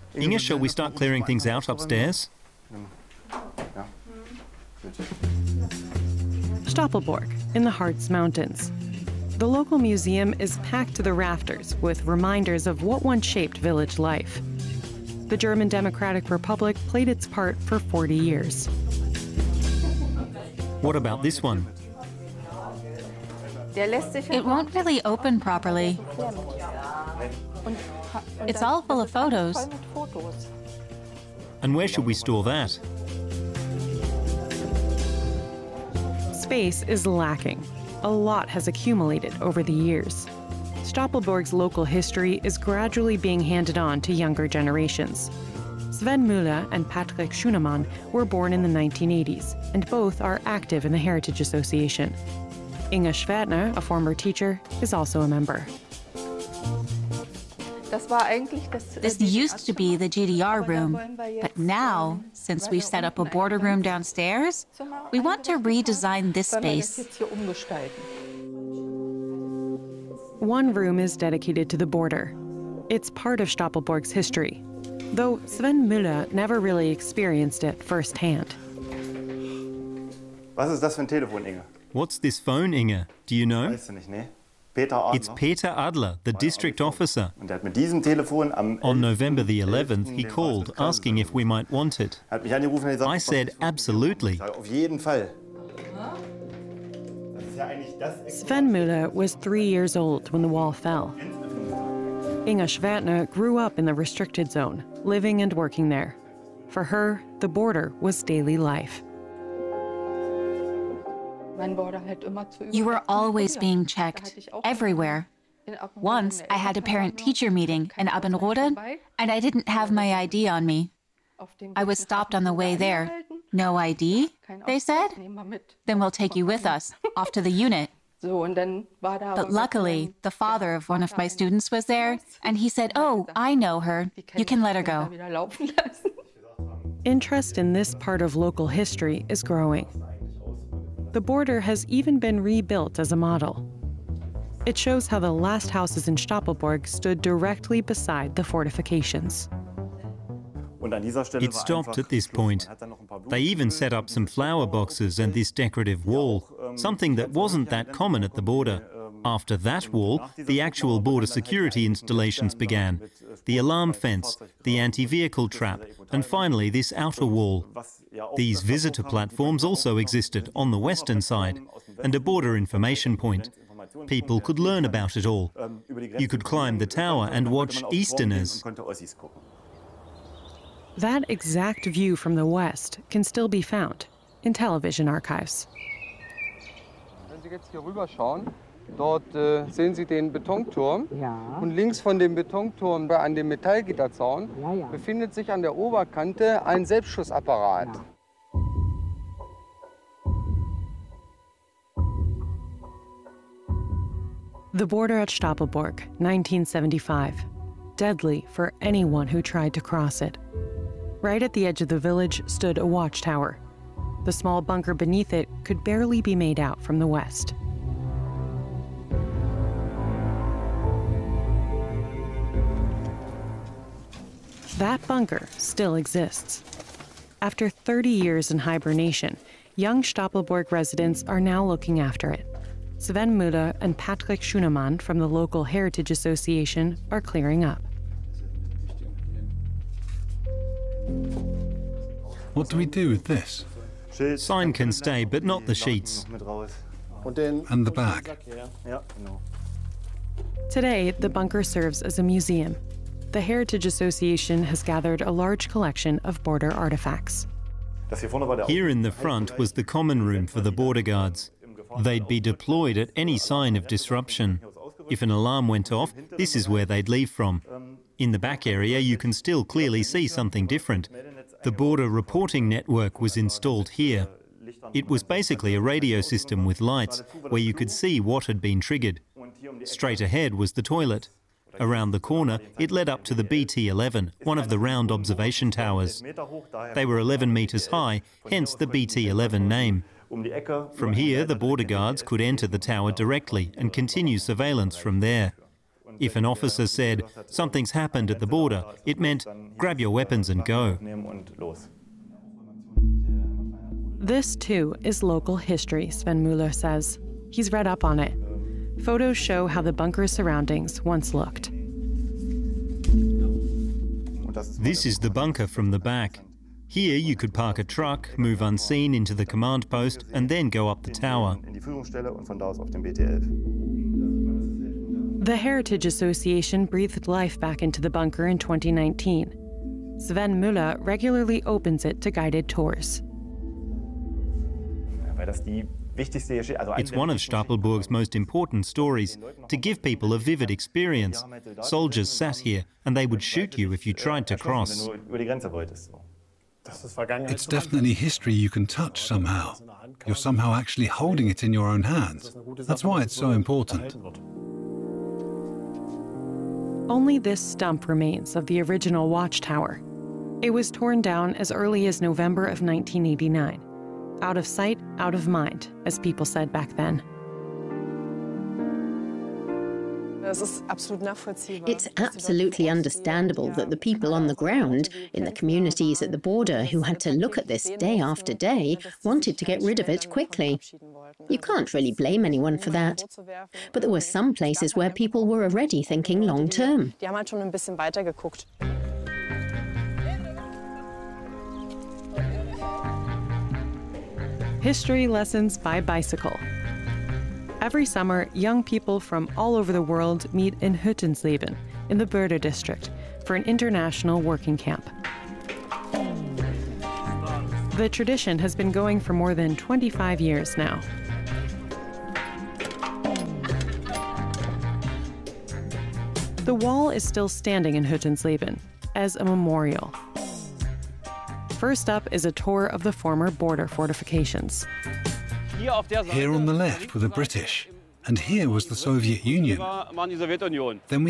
Inge, shall we start clearing things out upstairs? Stoppelborg, in the Harz Mountains. The local museum is packed to the rafters with reminders of what once shaped village life. The German Democratic Republic played its part for 40 years. What about this one? It won't really open properly. It's all full of photos. And where should we store that? Space is lacking. A lot has accumulated over the years. Stoppelborg's local history is gradually being handed on to younger generations. Sven Müller and Patrick Schunemann were born in the 1980s, and both are active in the Heritage Association. Inge Schwertner, a former teacher, is also a member. This used to be the GDR room, but now, since we've set up a border room downstairs, we want to redesign this space. One room is dedicated to the border. It's part of Stoppelborg's history, though Sven Müller never really experienced it firsthand. Was ist das für ein Telefon, Inge? What's this phone, Inge? Do you know? Weißt du nicht, ne? Peter Adler. It's Peter Adler, the district officer. Und hat mit diesem Telefon am On November the 11th, he called asking if we might want it. Hat mich angerufen und gesagt, I said absolutely. auf jeden Fall. Sven Müller was 3 years old when the wall fell. Inge Schwertner grew up in the restricted zone, living and working there. For her, the border was daily life. You were always being checked, everywhere. Once, I had a parent-teacher meeting in Abbenrode, and I didn't have my ID on me. I was stopped on the way there. No ID, they said? Then we'll take you with us, off to the unit. But luckily, the father of one of my students was there, and he said, "Oh, I know her. You can let her go." Interest in this part of local history is growing. The border has even been rebuilt as a model. It shows how the last houses in Stoppelborg stood directly beside the fortifications. It stopped at this point. They even set up some flower boxes and this decorative wall, something that wasn't that common at the border. After that wall, the actual border security installations began. The alarm fence, the anti-vehicle trap, and finally this outer wall. These visitor platforms also existed on the western side, and a border information point. People could learn about it all. You could climb the tower and watch Easterners. That exact view from the west can still be found in television archives. Wenn Sie jetzt hier rüberschauen, dort sehen Sie den Betonturm. Ja. Und links von dem Betonturm an dem Metallgitterzaun befindet sich an der Oberkante ein Selbstschussapparat. Ja. The border at Stoppelborg, 1975. Deadly for anyone who tried to cross it. Right at the edge of the village stood a watchtower. The small bunker beneath it could barely be made out from the west. That bunker still exists. After 30 years in hibernation, young Stoppelborg residents are now looking after it. Sven Müller and Patrick Schunemann from the local Heritage Association are clearing up. What do we do with this? Sign can stay, but not the sheets. And the bag? Today, the bunker serves as a museum. The Heritage Association has gathered a large collection of border artifacts. Here in the front was the common room for the border guards. They'd be deployed at any sign of disruption. If an alarm went off, this is where they'd leave from. In the back area, you can still clearly see something different. The border reporting network was installed here. It was basically a radio system with lights where you could see what had been triggered. Straight ahead was the toilet. Around the corner, it led up to the BT-11, one of the round observation towers. They were 11 meters high, hence the BT-11 name. From here, the border guards could enter the tower directly and continue surveillance from there. If an officer said, "Something's happened at the border," it meant, "Grab your weapons and go." This, too, is local history, Sven Müller says. He's read up on it. Photos show how the bunker's surroundings once looked. This is the bunker from the back. Here you could park a truck, move unseen into the command post, and then go up the tower. The Heritage Association breathed life back into the bunker in 2019. Sven Müller regularly opens it to guided tours. It's one of Stapelburg's most important stories, to give people a vivid experience. Soldiers sat here and they would shoot you if you tried to cross. It's definitely history you can touch somehow. You're somehow actually holding it in your own hands. That's why it's so important. Only this stump remains of the original watchtower. It was torn down as early as November of 1989. Out of sight, out of mind, as people said back then. It's absolutely understandable that the people on the ground, in the communities at the border who had to look at this day after day, wanted to get rid of it quickly. You can't really blame anyone for that. But there were some places where people were already thinking long term. History lessons by bicycle. Every summer, young people from all over the world meet in Hüttensleben, in the Börde district, for an international working camp. The tradition has been going for more than 25 years now. The wall is still standing in Hüttensleben as a memorial. First up is a tour of the former border fortifications. Here on the left were the British, and here was the Soviet Union. Then we